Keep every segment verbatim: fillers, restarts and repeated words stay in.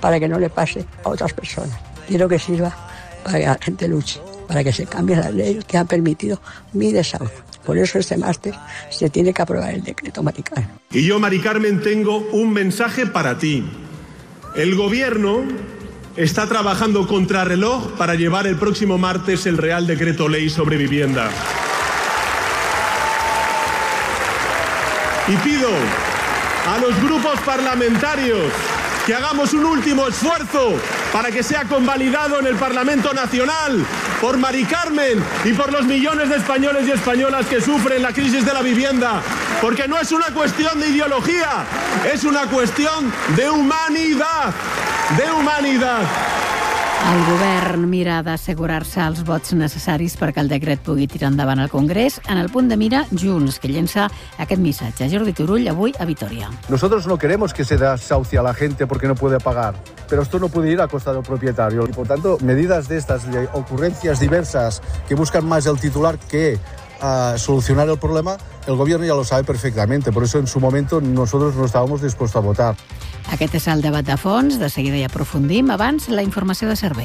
para que no le pase a otras personas. Quiero que sirva para que la gente luche, para que se cambien las leyes que han permitido mi desahucio. Por eso este martes se tiene que aprobar el decreto Mari Carmen. Y yo, Mari Carmen, tengo un mensaje para ti. El Gobierno está trabajando contrarreloj para llevar el próximo martes el Real Decreto Ley sobre vivienda. Y pido a los grupos parlamentarios que hagamos un último esfuerzo para que sea convalidado en el Parlamento Nacional por Mari Carmen y por los millones de españoles y españolas que sufren la crisis de la vivienda, porque no es una cuestión de ideología, es una cuestión de humanidad, de humanidad. El govern mira d'assegurar-se els vots necessaris perquè el decret pugui tirar endavant al Congrés. En el punt de mira, Junts, que llença aquest missatge. Jordi Turull, avui a Vitoria. Nosotros no queremos que se desahucie a la gente porque no puede pagar, pero esto no puede ir a costa del propietario. Y por tanto, medidas de estas, de ocurrencias diversas que buscan más el titular que uh, solucionar el problema, el gobierno ya lo sabe perfectamente. Por eso en su momento nosotros no estábamos dispuestos a votar. Aquest és el debat de fons. De seguida hi aprofundim. Abans, la informació de servei.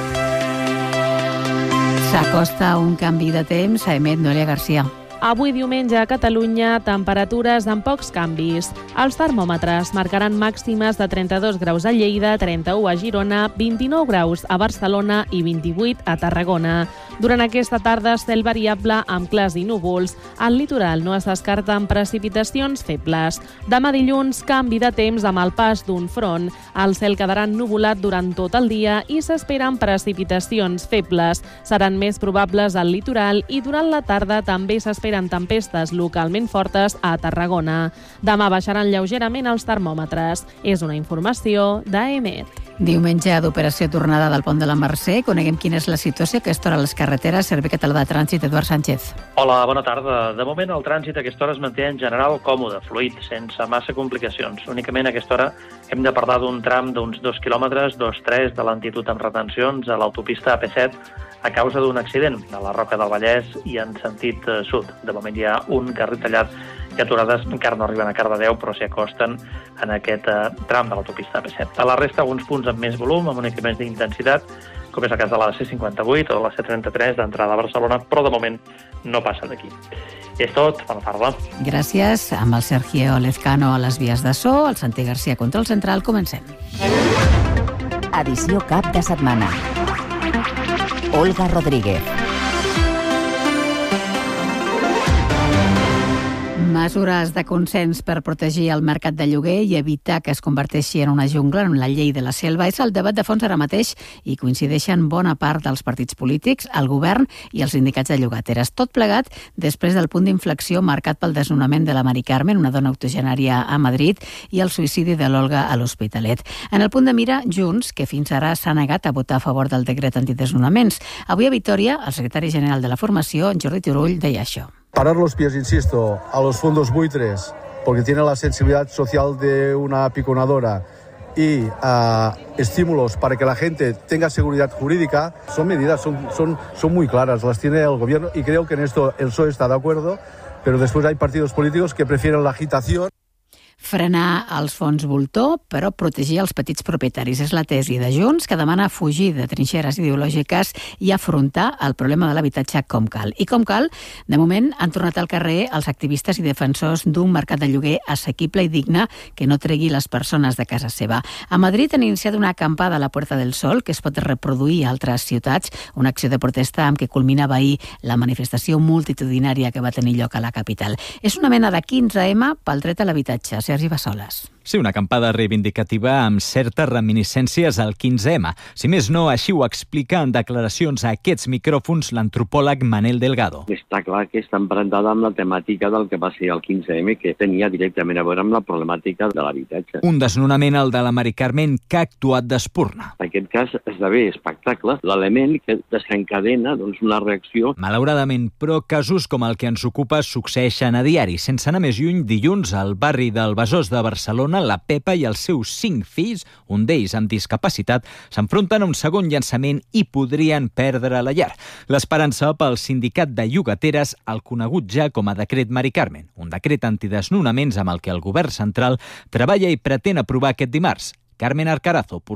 S'acosta un canvi de temps. A emet Noelia Garcia. Avui diumenge a Catalunya, temperatures amb pocs canvis. Els termòmetres marcaran màximes de trenta-dos graus a Lleida, trenta-u a Girona, vint-i-nou graus a Barcelona i vint-i-vuit a Tarragona. Durant aquesta tarda, cel variable amb clars i núvols. Al litoral no es descarten precipitacions febles. Demà dilluns, canvi de temps amb el pas d'un front. El cel quedarà ennuvolat durant tot el dia i s'esperen precipitacions febles. Seran més probables al litoral i durant la tarda també s'esperen Esperen tempestes localment fortes a Tarragona. Demà baixaran lleugerament els termòmetres. És una informació d'A M E T. Diumenge d'operació tornada del pont de la Mercè. Coneguem quina és la situació a aquesta hora a les carreteres. Servei Català de Trànsit, Eduard Sánchez. Hola, bona tarda. De moment el trànsit a aquesta hora es manté en general còmode, fluid, sense massa complicacions. Únicament a aquesta hora hem de parlar d'un tram d'uns dos quilòmetres, dos tres de lentitud amb retencions a l'autopista A P set a causa d'un accident a la Roca del Vallès i en sentit sud. De moment hi ha un carril tallat i aturades encara no arriben a Cardedeu, però s'hi acosten en aquest eh, tram de l'autopista A P set. A la resta, alguns punts amb més volum, amb una mica més d'intensitat, com és el cas de la C cinquanta-vuit o de la C trenta-tres d'entrada a Barcelona, però de moment no passa d'aquí. I és tot. Bona tarda. Gràcies. Amb el Sergio Lezcano a les vies de so, el Santi Garcia control central. Comencem. Edició cap de setmana. Olga Rodríguez. Mesures de consens per protegir el mercat de lloguer i evitar que es converteixi en una jungla en la llei de la selva és el debat de fons ara mateix i coincideixen bona part dels partits polítics, el govern i els sindicats de llogateres. Tot plegat després del punt d'inflexió marcat pel desnonament de la Mari Carmen, una dona octogenària a Madrid, i el suïcidi de l'Olga a l'Hospitalet. En el punt de mira, Junts, que fins ara s'ha negat a votar a favor del decret antidesnonaments. Avui a Vitoria, el secretari general de la formació, Jordi Turull, deia això. Parar los pies, insisto, a los fondos buitres, porque tienen la sensibilidad social de una piconadora y uh, estímulos para que la gente tenga seguridad jurídica, son medidas, son, son, son muy claras, las tiene el gobierno y creo que en esto el P S O E está de acuerdo, pero después hay partidos políticos que prefieren la agitación. Frenar els fons voltor, però protegir els petits propietaris. És la tesi de Junts, que demana fugir de trinxeres ideològiques i afrontar el problema de l'habitatge com cal. I com cal, de moment han tornat al carrer els activistes i defensors d'un mercat de lloguer assequible i digne que no tregui les persones de casa seva. A Madrid han iniciat una acampada a la Puerta del Sol que es pot reproduir a altres ciutats, una acció de protesta amb què culminava ahir la manifestació multitudinària que va tenir lloc a la capital. És una mena de quinze ema pel dret a l'habitatge. Sergi Bassoles. Sí, una acampada reivindicativa amb certes reminiscències al quinze ema. Si més no, així ho explica en declaracions a aquests micròfons l'antropòleg Manel Delgado. Està clar que està emparentada amb la temàtica del que va ser el quinze ema, que tenia directament a veure amb la problemàtica de l'habitatge. Un desnonament, el de la Mari Carmen, que ha actuat d'espurna. En aquest cas esdevé espectacle l'element que desencadena doncs, una reacció. Malauradament, però, casos com el que ens ocupa succeeixen a diari. Sense anar més lluny, dilluns, al barri del Besòs de Barcelona, la Pepa i els seus cinc fills, un d'ells amb discapacitat, s'enfronten a un segon llançament i podrien perdre la llar. L'esperança pel sindicat de llogateres, el conegut ja com a decret Mari Carmen, un decret antidesnonaments amb el que el govern central treballa i pretén aprovar aquest dimarts. Carmen Arcarazo,